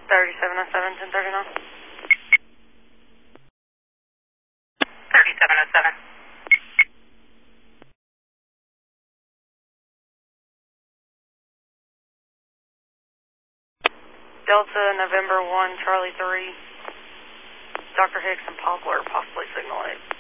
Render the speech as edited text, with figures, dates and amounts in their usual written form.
3707, 1039. 3707. Delta, November 1, Charlie 3. Dr. Hicks and Poplar, possibly signal 8.